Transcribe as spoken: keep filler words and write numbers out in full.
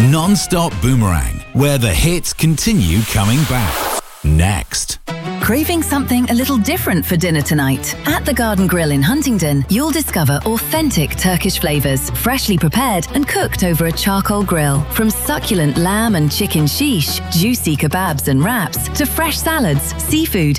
Non-stop Boomerang, where the hits continue coming back. Next. Craving something a little different for dinner tonight? At the Garden Grill in Huntingdon, you'll discover authentic Turkish flavours, freshly prepared and cooked over a charcoal grill. From succulent lamb and chicken shish, juicy kebabs and wraps, to fresh salads, seafood